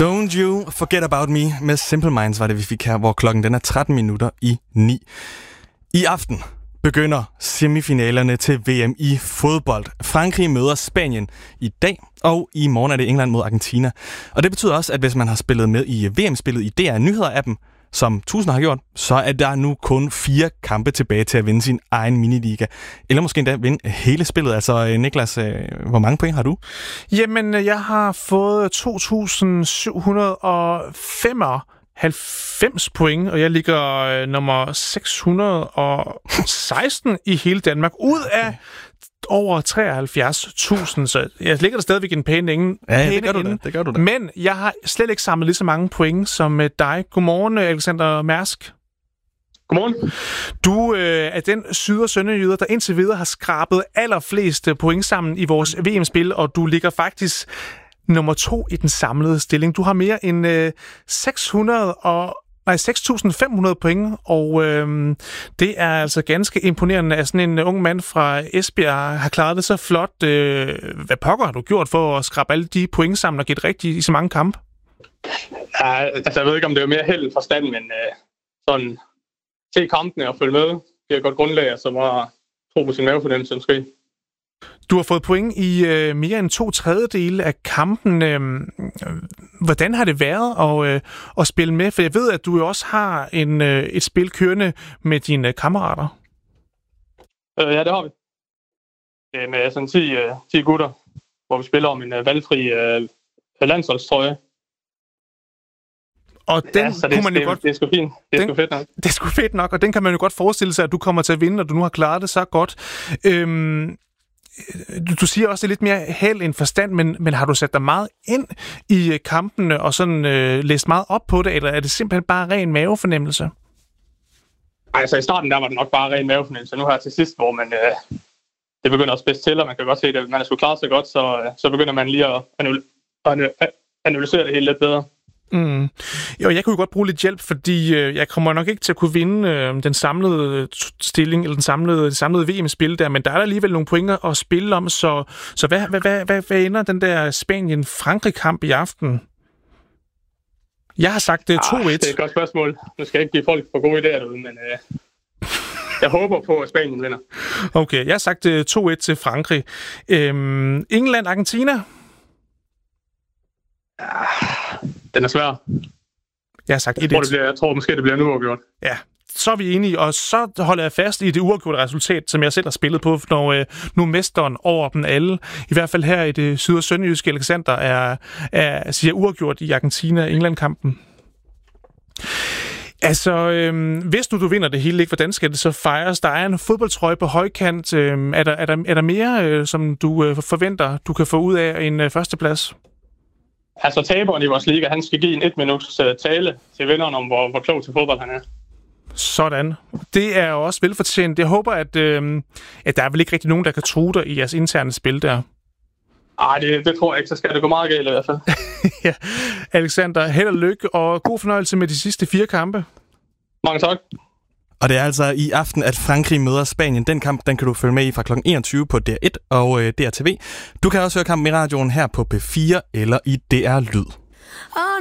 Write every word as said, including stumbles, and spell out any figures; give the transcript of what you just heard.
Don't You Forget About Me med Simple Minds var det, vi fik her, hvor klokken den er tretten minutter i ni. I aften begynder semifinalerne til V M i fodbold. Frankrig møder Spanien i dag, og i morgen er det England mod Argentina. Og det betyder også, at hvis man har spillet med i V M-spillet i D R Nyheder-appen, som tusinder har gjort, så er der nu kun fire kampe tilbage til at vinde sin egen miniliga. Eller måske endda vinde hele spillet. Altså, Niklas, hvor mange point har du? Jamen, jeg har fået to tusind syv hundrede og femoghalvfems point, og jeg ligger øh, nummer seks hundrede og seksten i hele Danmark, ud af over treoghalvfjerds tusind, så jeg ligger der stadigvæk en pæne ingen. Ja, det gør du da. Det gør du da. Men jeg har slet ikke samlet lige så mange point som dig. Godmorgen, Alexander Mærsk. Godmorgen. Du øh, er den syd- og sønderjyder, der indtil videre har skrabet allerflest point sammen i vores V M-spil, og du ligger faktisk nummer to i den samlede stilling. Du har mere end øh, seks hundrede og Nej, seks tusind fem hundrede point, og øhm, det er altså ganske imponerende, at sådan en ung mand fra Esbjerg har klaret det så flot. Øh, hvad pokker har du gjort for at skrabe alle de point sammen og gætte rigtigt i så mange kampe? Ja, altså, jeg ved ikke, om det er mere held fra stand, men øh, sådan se kampene og følge med, det er et godt grundlag, og så bare tro på sin mavefornemmelse måske. Du har fået point i øh, mere end to tredjedele af kampen. Øh, hvordan har det været at, øh, at spille med? For jeg ved, at du jo også har en, øh, et spil kørende med dine kammerater. Øh, ja, det har vi. Det er med sådan ti, øh, ti gutter, hvor vi spiller om en øh, valgfri øh, landsholdstrøje. Og den ja, så det, kunne man jo det, godt... det er sgu fint. Det er den, sgu fedt nok. Det er sgu fedt nok, og den kan man jo godt forestille sig, at du kommer til at vinde, når du nu har klaret det så godt. Øhm, du, du siger også, det er lidt mere held end forstand, men, men har du sat dig meget ind i kampene og sådan øh, læst meget op på det, eller er det simpelthen bare ren mavefornemmelse? Altså i starten der var det nok bare ren mavefornemmelse. Nu her til sidst, hvor man øh, det begynder at spidse til, og man kan godt se, at man er sgu klare sig godt, så, øh, så begynder man lige at analysere det helt lidt bedre. Mm. Jo, jeg kunne jo godt bruge lidt hjælp, fordi øh, jeg kommer nok ikke til at kunne vinde øh, den samlede stilling, eller den samlede, det samlede V M-spil der, men der er der alligevel nogle pointer at spille om, så, så hvad, hvad, hvad, hvad, hvad ender den der Spanien-Frankrig-kamp i aften? Jeg har sagt det to et. Ah, det er et godt spørgsmål. Nu skal jeg ikke give folk for gode idéer derude, men øh, jeg håber på, at Spanien vinder. Okay, jeg har sagt det to et til Frankrig. Øhm, England-Argentina? Den er svær. Jeg har sagt et et. Jeg tror, det bliver, jeg tror måske, det bliver nu uafgjort. Ja, så er vi enige, og så holder jeg fast i det uafgjorte resultat, som jeg selv har spillet på, når øh, nu mesteren over dem alle, i hvert fald her i det syd- og sønderjyske, Alexander, er, er, siger uafgjort i Argentina-England-kampen. Altså, øh, hvis nu du vinder det hele, ikke, hvordan skal det så fejres? Der er en fodboldtrøje på højkant. Øh, er, der, er, der, er der mere, øh, som du øh, forventer, du kan få ud af en øh, førsteplads? Altså taberen i vores liga, han skal give en et minuts uh, tale til vinderen om, hvor, hvor klog til fodbold han er. Sådan. Det er jo også velfortjent. Jeg håber, at, øh, at der er vel ikke rigtig nogen, der kan true dig i jeres interne spil der. Nej, det, det tror jeg ikke. Så skal det gå meget galt i hvert fald. Ja. Alexander, held og lykke, og god fornøjelse med de sidste fire kampe. Mange tak. Og det er altså i aften, at Frankrig møder Spanien. Den kamp, den kan du følge med i fra klokken enogtyve på D R et og øh, D R T V. Du kan også høre kampen i radioen her på P fire eller i D R Lyd.